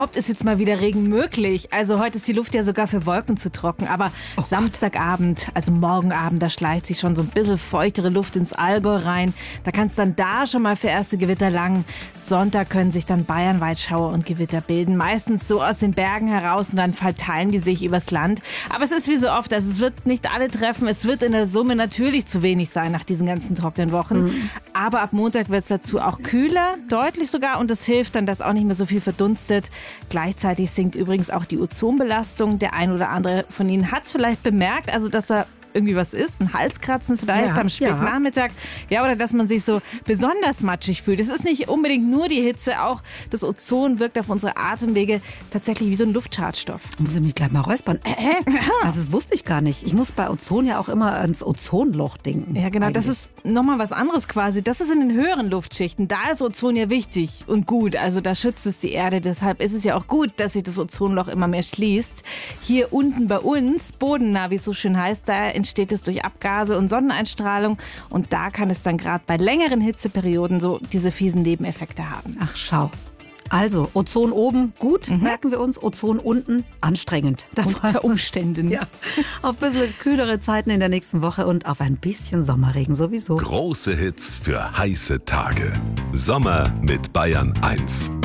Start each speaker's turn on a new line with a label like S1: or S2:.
S1: Überhaupt ist jetzt mal wieder Regen möglich. Also heute ist die Luft ja sogar für Wolken zu trocken. Aber Samstagabend, also morgen Abend, da schleicht sich schon so ein bisschen feuchtere Luft ins Allgäu rein. Da kann es dann da schon mal für erste Gewitter langen. Sonntag können sich dann bayernweit Schauer und Gewitter bilden. Meistens so aus den Bergen heraus und dann verteilen die sich übers Land. Aber es ist wie so oft, also es wird nicht alle treffen. Es wird in der Summe natürlich zu wenig sein nach diesen ganzen trockenen Wochen. Aber ab Montag wird es dazu auch kühler, deutlich sogar. Und das hilft dann, dass auch nicht mehr so viel verdunstet. Gleichzeitig sinkt übrigens auch die Ozonbelastung. Der ein oder andere von Ihnen hat es vielleicht bemerkt, also dass da irgendwie was ist, ein Halskratzen vielleicht am Spätnachmittag. Ja, oder dass man sich so besonders matschig fühlt. Es ist nicht unbedingt nur die Hitze, auch das Ozon wirkt auf unsere Atemwege tatsächlich wie so ein Luftschadstoff.
S2: Muss ich mich gleich mal räuspern. Also das wusste ich gar nicht. Ich muss bei Ozon ja auch immer ans Ozonloch denken.
S1: Ja, genau,
S2: eigentlich.
S1: Das ist nochmal was anderes quasi. Das ist in den höheren Luftschichten. Da ist Ozon ja wichtig und gut. Also da schützt es die Erde. Deshalb ist es ja auch gut, dass sich das Ozonloch immer mehr schließt. Hier unten bei uns, bodennah, wie es so schön heißt, da entsteht es durch Abgase und Sonneneinstrahlung. Und da kann es dann gerade bei längeren Hitzeperioden so diese fiesen Nebeneffekte haben.
S2: Ach, schau. Also, Ozon oben, gut, merken wir uns. Ozon unten, anstrengend.
S1: Unter Umständen.
S2: Ja. Auf ein bisschen kühlere Zeiten in der nächsten Woche und auf ein bisschen Sommerregen sowieso.
S3: Große Hits für heiße Tage. Sommer mit Bayern 1.